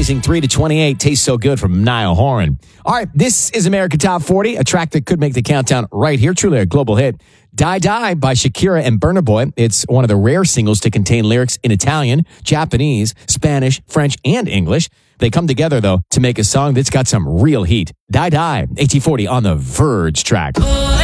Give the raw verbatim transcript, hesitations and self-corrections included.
rising three to twenty-eight. Tastes So Good from Niall Horan. All right, this is America Top forty, a track that could make the countdown right here. Truly a global hit. Die Die by Shakira and Burna Boy. It's one of the rare singles to contain lyrics in Italian, Japanese, Spanish, French, and English. They come together, though, to make a song that's got some real heat. Die Die, A T forty on the Verge track.